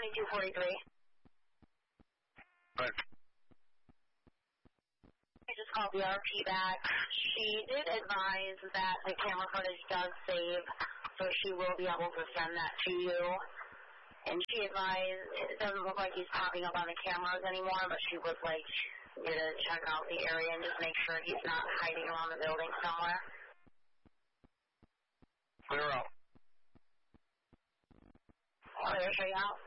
2243. Right. I just called the RP back. She did advise that the camera footage does save, so she will be able to send that to you. And she advised it doesn't look like he's popping up on the cameras anymore, but she would like you to check out the area and just make sure he's not hiding around the building somewhere. Clear out. Clear out.